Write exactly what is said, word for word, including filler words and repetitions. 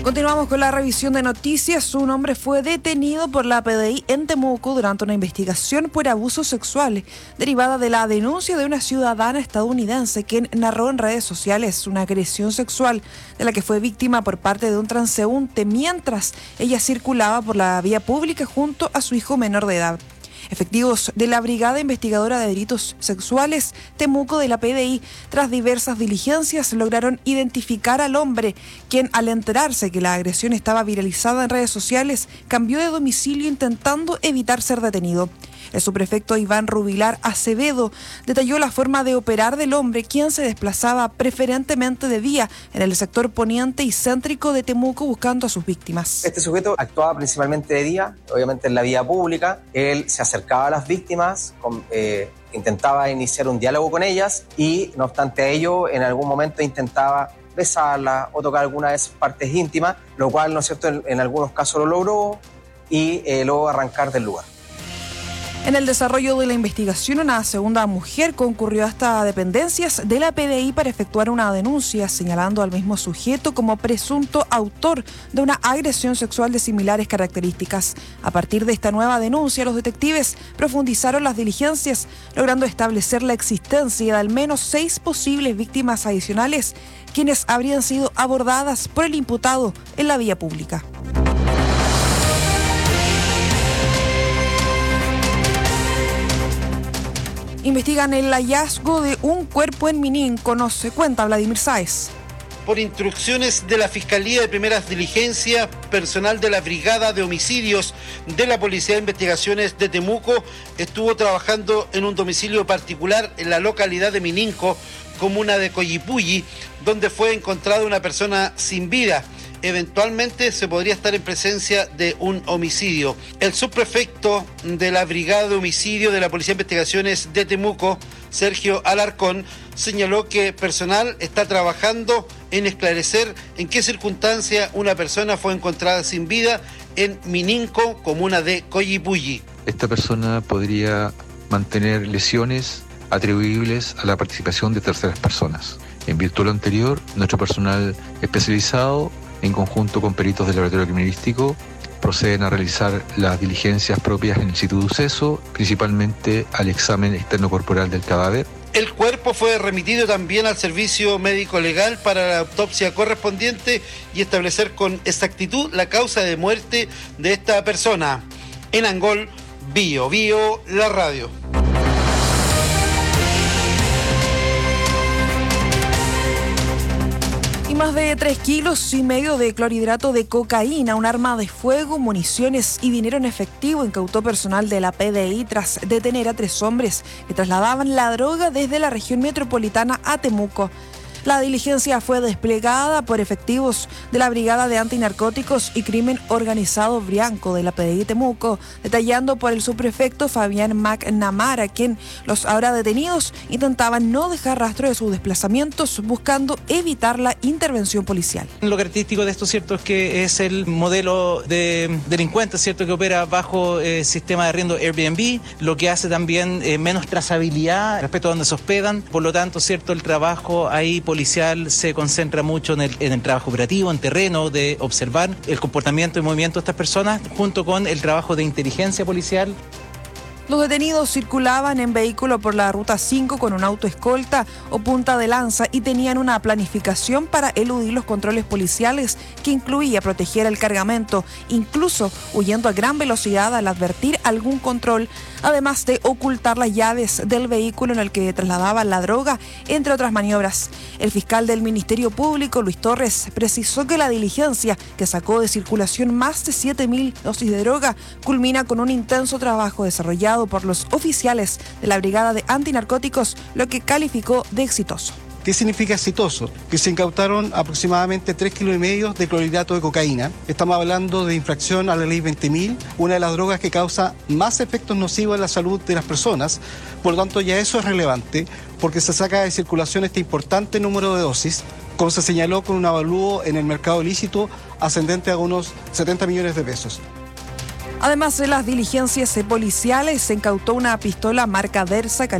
Continuamos con la revisión de noticias. Un hombre fue detenido por la P D I en Temuco durante una investigación por abuso sexual derivada de la denuncia de una ciudadana estadounidense quien narró en redes sociales una agresión sexual de la que fue víctima por parte de un transeúnte mientras ella circulaba por la vía pública junto a su hijo menor de edad. Efectivos de la Brigada Investigadora de Delitos Sexuales Temuco de la P D I, tras diversas diligencias, lograron identificar al hombre, quien al enterarse que la agresión estaba viralizada en redes sociales, cambió de domicilio intentando evitar ser detenido. El subprefecto Iván Rubilar Acevedo detalló la forma de operar del hombre, quien se desplazaba preferentemente de día en el sector poniente y céntrico de Temuco buscando a sus víctimas. Este sujeto actuaba principalmente de día, obviamente en la vía pública. Él se acercaba a las víctimas, con, eh, intentaba iniciar un diálogo con ellas y, no obstante a ello, en algún momento intentaba besarla o tocar alguna de sus partes íntimas, lo cual, ¿no es cierto?, en, en algunos casos lo logró y eh, luego arrancar del lugar. En el desarrollo de la investigación, una segunda mujer concurrió hasta dependencias de la P D I para efectuar una denuncia, señalando al mismo sujeto como presunto autor de una agresión sexual de similares características. A partir de esta nueva denuncia, los detectives profundizaron las diligencias, logrando establecer la existencia de al menos seis posibles víctimas adicionales, quienes habrían sido abordadas por el imputado en la vía pública. Investigan el hallazgo de un cuerpo en Mininco, nos cuenta Vladimir Sáez. Por instrucciones de la Fiscalía de Primeras Diligencias, personal de la Brigada de Homicidios de la Policía de Investigaciones de Temuco estuvo trabajando en un domicilio particular en la localidad de Mininco, comuna de Collipulli, donde fue encontrada una persona sin vida. Eventualmente se podría estar en presencia de un homicidio. El subprefecto de la Brigada de Homicidio de la Policía de Investigaciones de Temuco, Sergio Alarcón, señaló que personal está trabajando en esclarecer en qué circunstancia una persona fue encontrada sin vida en Mininco, comuna de Collipulli. Esta persona podría mantener lesiones atribuibles a la participación de terceras personas. En virtud de lo anterior, nuestro personal especializado, en conjunto con peritos del laboratorio criminalístico, proceden a realizar las diligencias propias en el sitio de suceso, principalmente al examen externo corporal del cadáver. El cuerpo fue remitido también al servicio médico legal para la autopsia correspondiente y establecer con exactitud la causa de muerte de esta persona. En Angol, Bio Bio, la radio. Más de tres kilos y medio de clorhidrato de cocaína, un arma de fuego, municiones y dinero en efectivo incautó personal de la P D I tras detener a tres hombres que trasladaban la droga desde la región metropolitana a Temuco. La diligencia fue desplegada por efectivos de la Brigada de Antinarcóticos y Crimen Organizado Brianco de la P D I Temuco, detallando por el subprefecto Fabián McNamara, quien los ahora detenidos intentaban no dejar rastro de sus desplazamientos, buscando evitar la intervención policial. Lo característico de esto, cierto, es que es el modelo de delincuente, cierto, que opera bajo eh, sistema de arriendo Airbnb, lo que hace también eh, menos trazabilidad respecto a donde se hospedan. Por lo tanto, cierto, el trabajo ahí policial se concentra mucho en el, en el trabajo operativo, en terreno, de observar el comportamiento y movimiento de estas personas, junto con el trabajo de inteligencia policial. Los detenidos circulaban en vehículo por la ruta cinco con un auto escolta o punta de lanza y tenían una planificación para eludir los controles policiales que incluía proteger el cargamento, incluso huyendo a gran velocidad al advertir algún control, además de ocultar las llaves del vehículo en el que trasladaban la droga, entre otras maniobras. El fiscal del Ministerio Público, Luis Torres, precisó que la diligencia, que sacó de circulación más de siete mil dosis de droga, culmina con un intenso trabajo desarrollado por los oficiales de la Brigada de Antinarcóticos, lo que calificó de exitoso. ¿Qué significa exitoso? Que se incautaron aproximadamente tres kilos y medio de clorhidrato de cocaína. Estamos hablando de infracción a la ley veinte mil, una de las drogas que causa más efectos nocivos en la salud de las personas. Por lo tanto, ya eso es relevante porque se saca de circulación este importante número de dosis, como se señaló, con un avalúo en el mercado ilícito ascendente a unos setenta millones de pesos. Además de las diligencias policiales, se incautó una pistola marca Versa